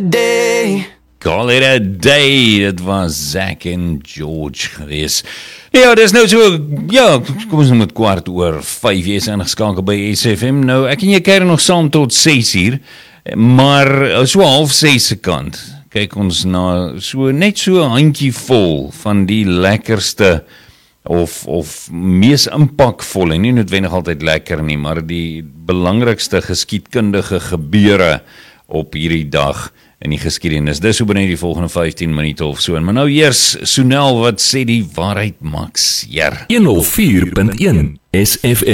Day. Call it a day, dit was Zack en George gewees. Ja, dis nou so, kom ons met 5:15, jy is ingeskakel by SFM. Nou, ek en jy keer nog saam tot 6:00, maar so 5:30 se kant, kyk ons na net so 'n handjie vol van die lekkerste of mees impakvolle, nie noodwendig altyd lekker nie, maar die belangrikste geskiedkundige gebeure op hierdie dag in die geskiedenis. Dis so binne die volgende 15 minute of so. Maar nou eers Sonel wat sê die waarheid maak seer. 104.1 SFM